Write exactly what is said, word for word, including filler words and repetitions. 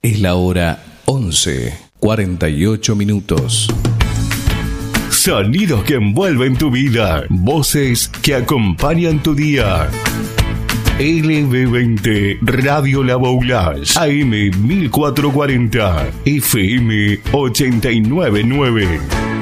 Es la hora once, cuarenta y ocho minutos. Sonidos que envuelven tu vida. Voces que acompañan tu día. L B veinte Radio La Boulage, A M mil cuatrocientos cuarenta, F M ochenta y nueve punto nueve.